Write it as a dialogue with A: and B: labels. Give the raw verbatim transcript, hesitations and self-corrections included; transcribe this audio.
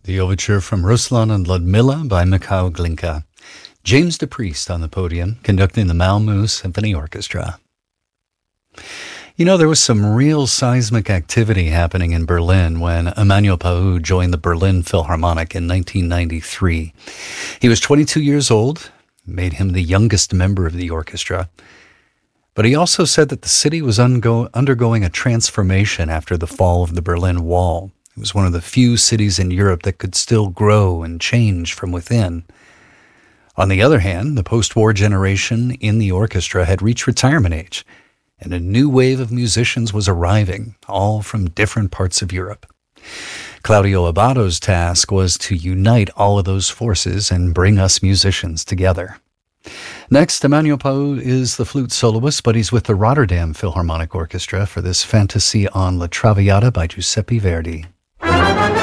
A: the overture from Ruslan and Ludmilla by Mikhail Glinka. James DePriest on the podium, conducting the Malmö Symphony Orchestra. You know, there was some real seismic activity happening in Berlin when Emmanuel Pahud joined the Berlin Philharmonic in nineteen ninety-three. He was twenty-two years old, made him the youngest member of the orchestra. But he also said that the city was ungo- undergoing a transformation after the fall of the Berlin Wall. It was one of the few cities in Europe that could still grow and change from within. On the other hand, the post-war generation in the orchestra had reached retirement age, and a new wave of musicians was arriving, all from different parts of Europe. Claudio Abbado's task was to unite all of those forces and bring us musicians together. Next, Emmanuel Pahud is the flute soloist, but he's with the Rotterdam Philharmonic Orchestra for this Fantasy on La Traviata by Giuseppe Verdi.